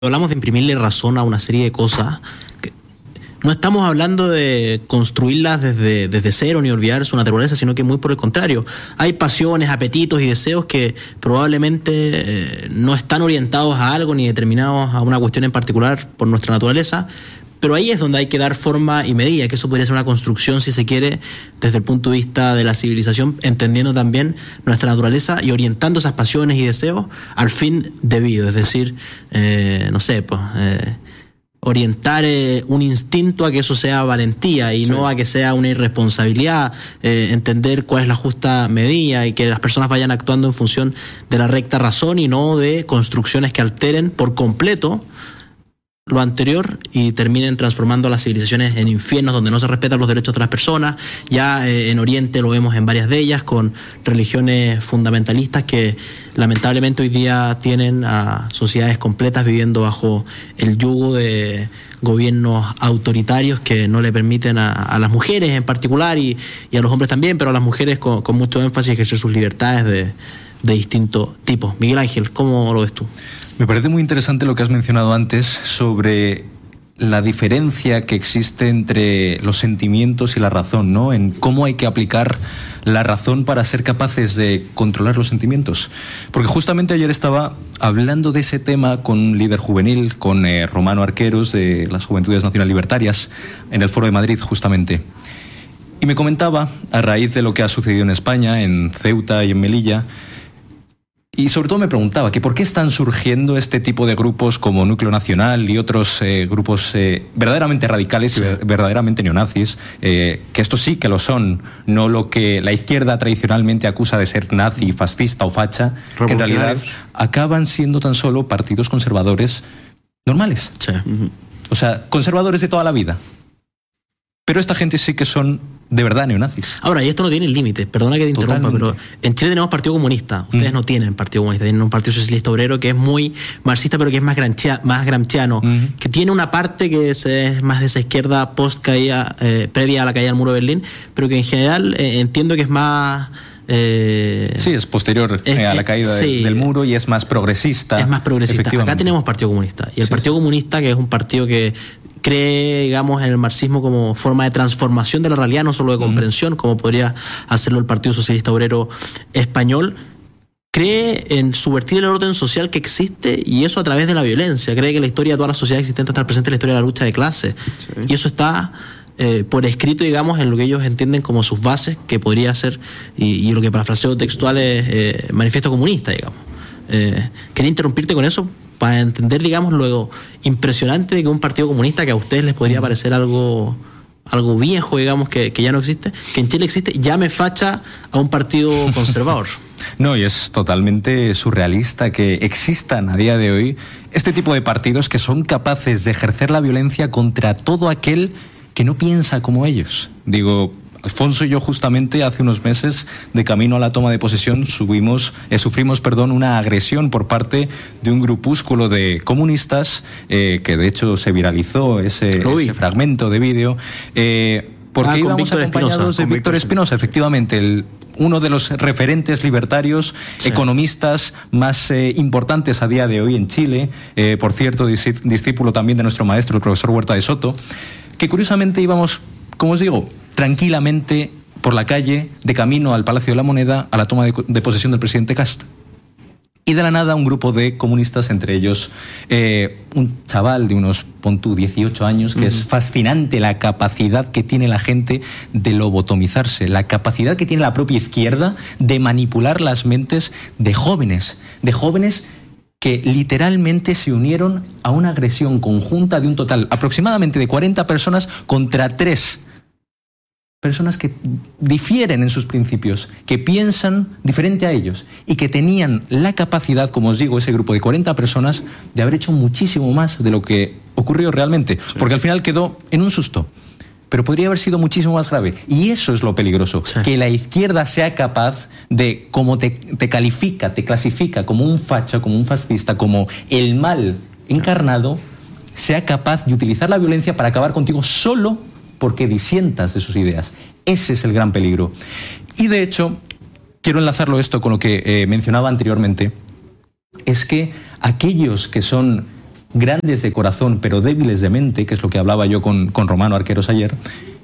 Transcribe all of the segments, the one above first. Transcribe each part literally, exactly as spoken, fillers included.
hablamos de imprimirle razón a una serie de cosas, que no estamos hablando de construirlas desde, desde cero ni olvidar su naturaleza, sino que muy por el contrario. Hay pasiones, apetitos y deseos que probablemente eh, no están orientados a algo ni determinados a una cuestión en particular por nuestra naturaleza, pero ahí es donde hay que dar forma y medida, que eso podría ser una construcción, si se quiere, desde el punto de vista de la civilización, entendiendo también nuestra naturaleza y orientando esas pasiones y deseos al fin debido. Es decir, eh, no sé, pues, eh, orientar eh, un instinto a que eso sea valentía y sí. no a que sea una irresponsabilidad, eh, entender cuál es la justa medida y que las personas vayan actuando en función de la recta razón y no de construcciones que alteren por completo lo anterior y terminen transformando las civilizaciones en infiernos donde no se respetan los derechos de las personas. Ya eh, en Oriente lo vemos en varias de ellas, con religiones fundamentalistas que lamentablemente hoy día tienen a sociedades completas viviendo bajo el yugo de gobiernos autoritarios que no le permiten a, a las mujeres en particular y, y a los hombres también, pero a las mujeres con, con mucho énfasis ejercer sus libertades de, de distinto tipo. Miguel Ángel, ¿cómo lo ves tú? Me parece muy interesante lo que has mencionado antes sobre la diferencia que existe entre los sentimientos y la razón, ¿no? En cómo hay que aplicar la razón para ser capaces de controlar los sentimientos. Porque justamente ayer estaba hablando de ese tema con un líder juvenil, con eh, Romano Arqueros, de las Juventudes Nacional Libertarias, en el Foro de Madrid, justamente. Y me comentaba, a raíz de lo que ha sucedido en España, en Ceuta y en Melilla, y sobre todo me preguntaba que por qué están surgiendo este tipo de grupos como Núcleo Nacional y otros eh, grupos eh, verdaderamente radicales sí. y verdaderamente neonazis, eh, que estos sí que lo son, no lo que la izquierda tradicionalmente acusa de ser nazi, fascista o facha, que en realidad acaban siendo tan solo partidos conservadores normales. Sí. Uh-huh. O sea, conservadores de toda la vida. Pero esta gente sí que son de verdad neonazis. Ahora, y esto no tiene límite, perdona que te interrumpa, Totalmente. pero en Chile tenemos Partido Comunista. Ustedes mm. no tienen Partido Comunista, tienen un Partido Socialista Obrero que es muy marxista, pero que es más, granchia, más gramsciano, mm. que tiene una parte que es, es más de esa izquierda post caída, eh, previa a la caída del muro de Berlín, pero que en general eh, entiendo que es más... Eh, sí, es posterior es, eh, a la caída sí, de, del muro y es más progresista. Es más progresista. Acá tenemos Partido Comunista. Y el sí, Partido sí. Comunista, que es un partido que cree, digamos, en el marxismo como forma de transformación de la realidad, no solo de comprensión, mm. como podría hacerlo el Partido Socialista Obrero Español, cree en subvertir el orden social que existe y eso a través de la violencia. Cree que la historia de toda la sociedad existente está presente en la historia de la lucha de clases. Sí. Y eso está... Eh, por escrito, digamos, en lo que ellos entienden como sus bases, que podría ser, y, y lo que parafraseo textual es eh, manifiesto comunista, digamos. Eh, quería interrumpirte con eso para entender, digamos, lo impresionante de que un partido comunista que a ustedes les podría parecer algo, algo viejo, digamos, que, que ya no existe, que en Chile existe, llame facha a un partido conservador. No, y es totalmente surrealista que existan a día de hoy este tipo de partidos que son capaces de ejercer la violencia contra todo aquel que no piensa como ellos. Digo, Alfonso y yo justamente hace unos meses, de camino a la toma de posesión, subimos, eh, sufrimos perdón, una agresión por parte de un grupúsculo de comunistas, eh, que de hecho se viralizó ese, ese fragmento de vídeo, eh, porque ah, íbamos Víctor acompañados Espinosa, de Víctor Espinosa, efectivamente, el, uno de los referentes libertarios, sí. economistas más eh, importantes a día de hoy en Chile, eh, por cierto, discípulo también de nuestro maestro, el profesor Huerta de Soto, que curiosamente íbamos, como os digo, tranquilamente por la calle, de camino al Palacio de la Moneda, a la toma de, de posesión del presidente Kast. Y de la nada un grupo de comunistas, entre ellos eh, un chaval de unos, pon tú, dieciocho años, que uh-huh. es fascinante la capacidad que tiene la gente de lobotomizarse, la capacidad que tiene la propia izquierda de manipular las mentes de jóvenes, de jóvenes que literalmente se unieron a una agresión conjunta de un total aproximadamente de cuarenta personas contra tres personas que difieren en sus principios, que piensan diferente a ellos y que tenían la capacidad, como os digo, ese grupo de cuarenta personas, de haber hecho muchísimo más de lo que ocurrió realmente, sí. porque al final quedó en un susto. Pero podría haber sido muchísimo más grave. Y eso es lo peligroso, sí. que la izquierda sea capaz de, como te, te califica, te clasifica como un facha, como un fascista, como el mal encarnado, sea capaz de utilizar la violencia para acabar contigo solo porque disientas de sus ideas. Ese es el gran peligro. Y de hecho, quiero enlazarlo esto con lo que eh, mencionaba anteriormente, es que aquellos que son grandes de corazón pero débiles de mente, que es lo que hablaba yo con, con Romano Arqueros ayer,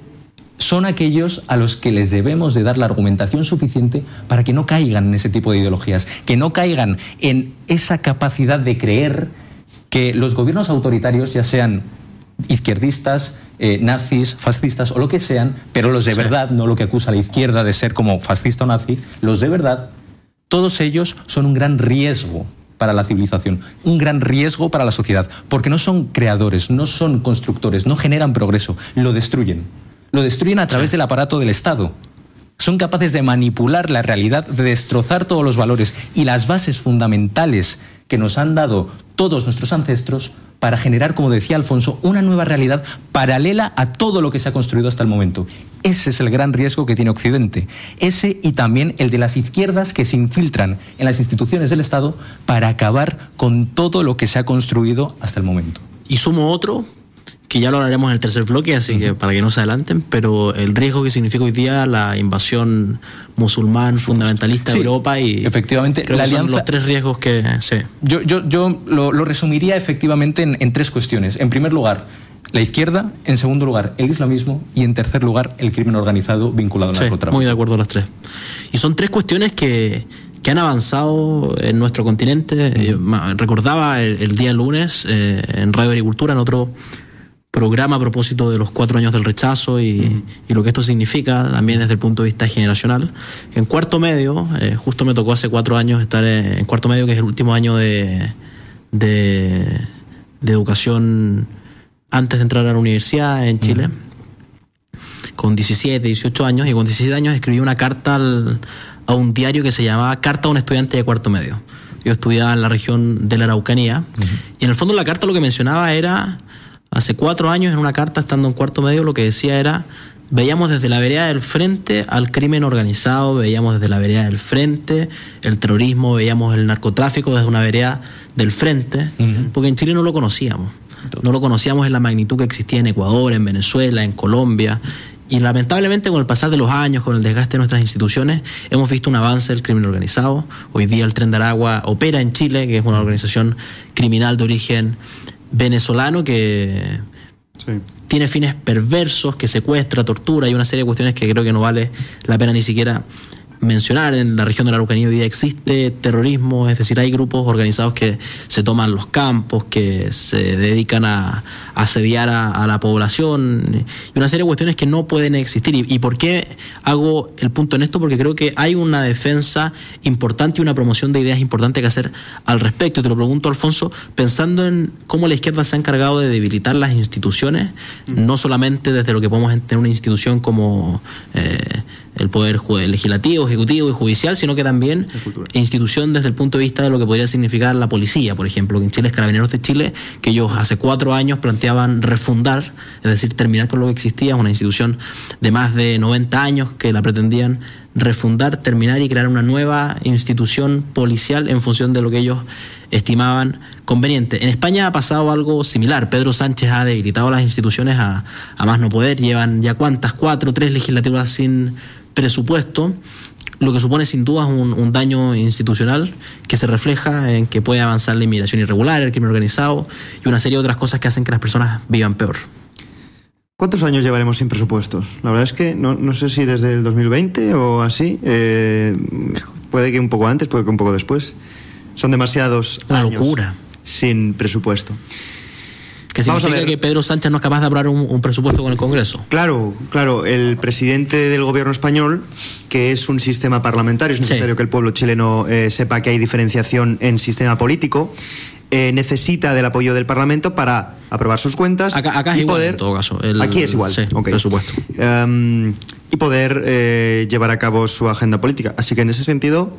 son aquellos a los que les debemos de dar la argumentación suficiente para que no caigan en ese tipo de ideologías, que no caigan en esa capacidad de creer que los gobiernos autoritarios, ya sean izquierdistas, eh, nazis, fascistas o lo que sean, pero los de sí. verdad, no lo que acusa la izquierda de ser como fascista o nazi, los de verdad, todos ellos son un gran riesgo para la civilización, un gran riesgo para la sociedad, porque no son creadores, no son constructores, no generan progreso, lo destruyen. Lo destruyen a través sí. del aparato del Estado. Son capaces de manipular la realidad, de destrozar todos los valores y las bases fundamentales que nos han dado todos nuestros ancestros para generar, como decía Alfonso, una nueva realidad paralela a todo lo que se ha construido hasta el momento. Ese es el gran riesgo que tiene Occidente. Ese y también el de las izquierdas que se infiltran en las instituciones del Estado para acabar con todo lo que se ha construido hasta el momento. Y sumo otro, que ya lo hablaremos en el tercer bloque, así uh-huh. que para que no se adelanten, pero el riesgo que significa hoy día la invasión musulmán fundamentalista sí, de Europa y efectivamente creo la que son alianza, los tres riesgos que sí. yo, yo, yo lo, lo resumiría efectivamente en, en tres cuestiones. En primer lugar, la izquierda; en segundo lugar, el islamismo; y en tercer lugar, el crimen organizado vinculado al sí, narcotráfico. Muy de acuerdo las tres. Y son tres cuestiones que que han avanzado en nuestro continente. Uh-huh. Recordaba el, el día lunes eh, en Radio Agricultura, en otro programa a propósito de los cuatro años del rechazo y, uh-huh. y lo que esto significa también desde el punto de vista generacional. En cuarto medio, eh, justo me tocó hace cuatro años estar en, en cuarto medio, que es el último año de, de, de educación antes de entrar a la universidad en Chile, uh-huh. con diecisiete, dieciocho años, y con diecisiete años escribí una carta al, a un diario que se llamaba Carta a un estudiante de cuarto medio. Yo estudiaba en la región de la Araucanía, uh-huh. y en el fondo la carta lo que mencionaba era, hace cuatro años en una carta, estando en cuarto medio, lo que decía era: veíamos desde la vereda del frente al crimen organizado, veíamos desde la vereda del frente el terrorismo, veíamos el narcotráfico desde una vereda del frente, uh-huh. porque en Chile no lo conocíamos. No lo conocíamos en la magnitud que existía en Ecuador, en Venezuela, en Colombia. Y lamentablemente, con el pasar de los años, con el desgaste de nuestras instituciones, hemos visto un avance del crimen organizado. Hoy día el Tren de Aragua opera en Chile, que es una organización criminal de origen venezolano que sí. tiene fines perversos, que secuestra, tortura y una serie de cuestiones que creo que no vale la pena ni siquiera mencionar. En la región de la Araucanía hoy día existe terrorismo, es decir, hay grupos organizados que se toman los campos, que se dedican a, a asediar a, a la población y una serie de cuestiones que no pueden existir. ¿Y, y por qué hago el punto en esto? Porque creo que hay una defensa importante y una promoción de ideas importante que hacer al respecto. Y te lo pregunto, Alfonso, pensando en cómo la izquierda se ha encargado de debilitar las instituciones, mm. no solamente desde lo que podemos tener una institución como eh, el Poder Legislativo, Ejecutivo y Judicial, sino que también institución desde el punto de vista de lo que podría significar la policía, por ejemplo, que en Chile es Carabineros de Chile, que ellos hace cuatro años planteaban refundar, es decir, terminar con lo que existía, una institución de más de noventa años que la pretendían refundar, terminar y crear una nueva institución policial en función de lo que ellos estimaban conveniente. En España ha pasado algo similar. Pedro Sánchez ha debilitado las instituciones a, a más no poder. Llevan ya cuántas, cuatro, tres legislaturas sin presupuesto, lo que supone sin duda un, un daño institucional que se refleja en que puede avanzar la inmigración irregular, el crimen organizado y una serie de otras cosas que hacen que las personas vivan peor. ¿Cuántos años llevaremos sin presupuestos? La verdad es que no, no sé si desde el dos mil veinte o así. Eh, puede que un poco antes, puede que un poco después. Son demasiados Una años locura. sin presupuesto. Que significa que Pedro Sánchez no es capaz de aprobar un, un presupuesto con el Congreso. Claro, claro. El presidente del gobierno español, que es un sistema parlamentario, es necesario sí. que el pueblo chileno eh, sepa que hay diferenciación en sistema político, eh, necesita del apoyo del Parlamento para aprobar sus cuentas. Acá, acá es y igual, poder, en todo caso. El, aquí es igual. Sí, okay. presupuesto. Um, y poder eh, llevar a cabo su agenda política. Así que en ese sentido,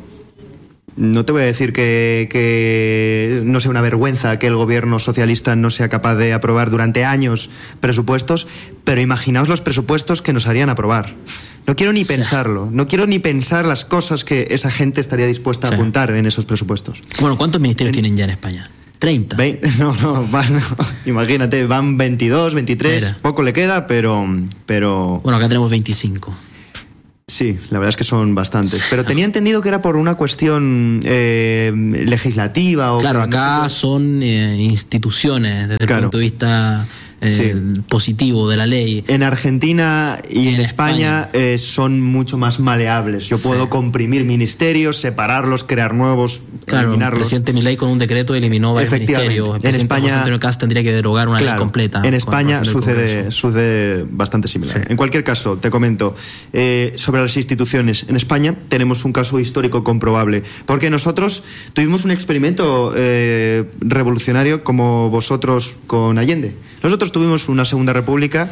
no te voy a decir que, que no sea una vergüenza que el gobierno socialista no sea capaz de aprobar durante años presupuestos, pero imaginaos los presupuestos que nos harían aprobar. No quiero ni sí. pensarlo, no quiero ni pensar las cosas que esa gente estaría dispuesta sí. a apuntar en esos presupuestos. Bueno, ¿cuántos ministerios en... tienen ya en España? treinta. veinte, no, no, van, no, imagínate, van veintidós, veintitrés, Mira. Poco le queda, pero, pero... Bueno, acá tenemos veinticinco. Sí, la verdad es que son bastantes. Pero tenía entendido que era por una cuestión eh, legislativa. O claro, acá no son eh, instituciones desde claro. el punto de vista eh, sí. positivo de la ley. En Argentina y en, en España, España. Eh, son mucho más maleables. Yo sí. puedo comprimir ministerios, separarlos, crear nuevos, claro, eliminarlos. El presidente Milei con un decreto eliminó varios ministerios. El en España, José Antonio Cast tendría que derogar una claro, ley completa. En España sucede, sucede bastante similar. Sí. En cualquier caso, te comento, eh, sobre las instituciones. En España tenemos un caso histórico comprobable, porque nosotros tuvimos un experimento eh, revolucionario como vosotros con Allende. Nosotros tuvimos una Segunda República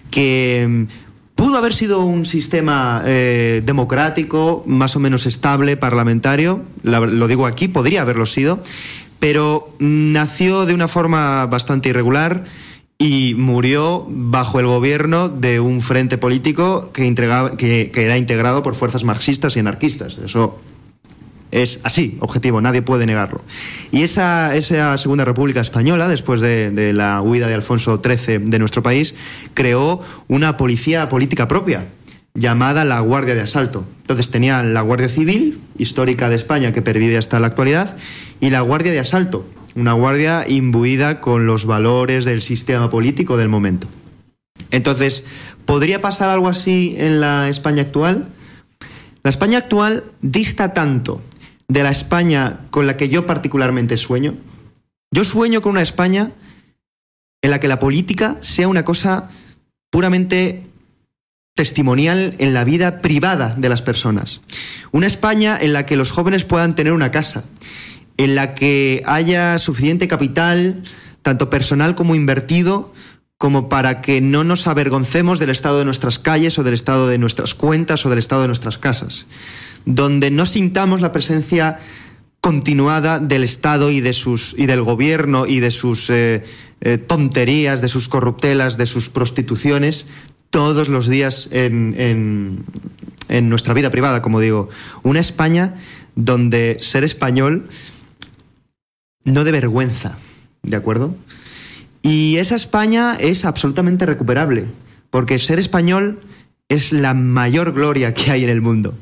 que pudo haber sido un sistema eh, democrático, más o menos estable, parlamentario, la, lo digo aquí, podría haberlo sido, pero nació de una forma bastante irregular y murió bajo el gobierno de un frente político que, entregaba, que, que era integrado por fuerzas marxistas y anarquistas. Eso es así, objetivo, nadie puede negarlo. Y esa, esa Segunda República Española, después de, de la huida de Alfonso trece de nuestro país, creó una policía política propia, llamada la Guardia de Asalto. Entonces tenía la Guardia Civil, histórica de España, que pervive hasta la actualidad, y la Guardia de Asalto, una guardia imbuida con los valores del sistema político del momento. Entonces, ¿podría pasar algo así en la España actual? La España actual dista tanto de la España con la que yo particularmente sueño. Yo sueño con una España en la que la política sea una cosa puramente testimonial en la vida privada de las personas. Una España en la que los jóvenes puedan tener una casa, en la que haya suficiente capital, tanto personal como invertido, como para que no nos avergoncemos del estado de nuestras calles o del estado de nuestras cuentas o del estado de nuestras casas, donde no sintamos la presencia continuada del Estado y de sus y del gobierno y de sus eh, eh, tonterías, de sus corruptelas, de sus prostituciones todos los días en, en, en nuestra vida privada, como digo. Una España donde ser español no dé vergüenza, ¿de acuerdo? Y esa España es absolutamente recuperable, porque ser español es la mayor gloria que hay en el mundo.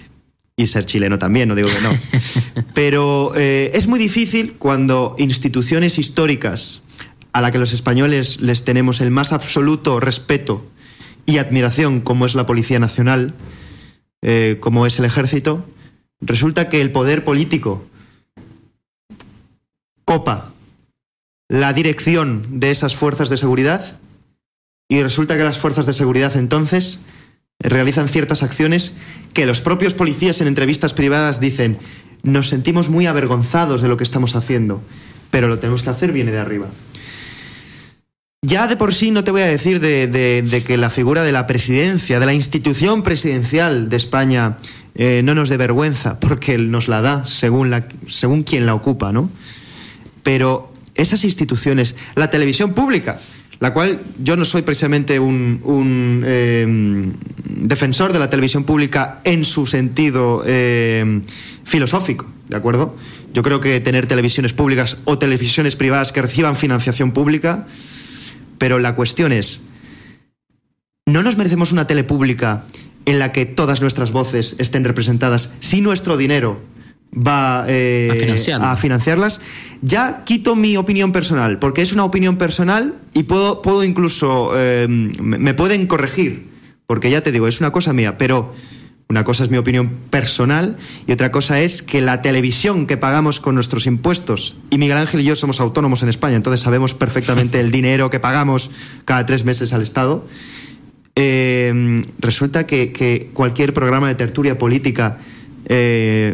Y ser chileno también, no digo que no. Pero eh, es muy difícil cuando instituciones históricas a las que los españoles les tenemos el más absoluto respeto y admiración, como es la Policía Nacional, eh, como es el Ejército, resulta que el poder político copa la dirección de esas fuerzas de seguridad y resulta que las fuerzas de seguridad entonces realizan ciertas acciones que los propios policías en entrevistas privadas dicen: nos sentimos muy avergonzados de lo que estamos haciendo, pero lo tenemos que hacer, viene de arriba. Ya de por sí no te voy a decir de, de, de que la figura de la presidencia, de la institución presidencial de España eh, no nos dé vergüenza, porque nos la da según, la, según quien la ocupa, ¿no? Pero esas instituciones, la televisión pública, la cual yo no soy precisamente un, un eh, defensor de la televisión pública en su sentido eh, filosófico, ¿de acuerdo? Yo creo que tener televisiones públicas o televisiones privadas que reciban financiación pública, pero la cuestión es, ¿no nos merecemos una tele pública en la que todas nuestras voces estén representadas si nuestro dinero va eh, a, a financiarlas? Ya quito mi opinión personal, porque es una opinión personal y puedo, puedo incluso, eh, me pueden corregir, porque ya te digo, es una cosa mía, pero una cosa es mi opinión personal y otra cosa es que la televisión que pagamos con nuestros impuestos, y Miguel Ángel y yo somos autónomos en España, entonces sabemos perfectamente el dinero que pagamos cada tres meses al Estado, eh, resulta que, que cualquier programa de tertulia política, Eh,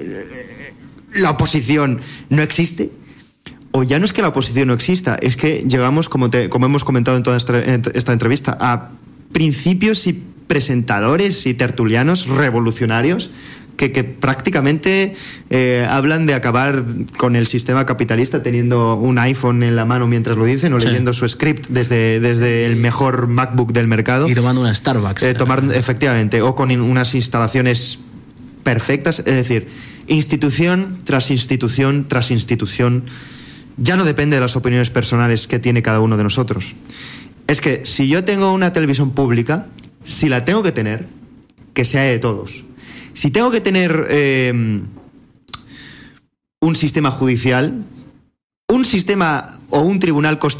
la oposición no existe, o ya no es que la oposición no exista, es que llegamos, como, te, como hemos comentado en toda esta, esta entrevista, a principios y presentadores y tertulianos revolucionarios que, que prácticamente eh, hablan de acabar con el sistema capitalista teniendo un iPhone en la mano mientras lo dicen, o sí, leyendo su script desde, desde el mejor MacBook del mercado y tomando una Starbucks, eh, tomar, efectivamente, o con unas instalaciones perfectas. Es decir, institución tras institución tras institución. Ya no depende de las opiniones personales que tiene cada uno de nosotros. Es que si yo tengo una televisión pública, si la tengo que tener, que sea de todos. Si tengo que tener eh, un sistema judicial, un sistema o un tribunal constitucional